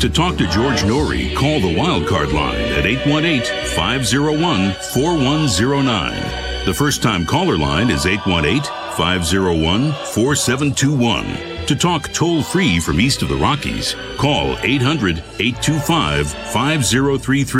To talk to George Norrie, call the Wildcard line at 818-501-4109. The first-time caller line is 818-501-4721. To talk toll-free from east of the Rockies, call 800-825-5033.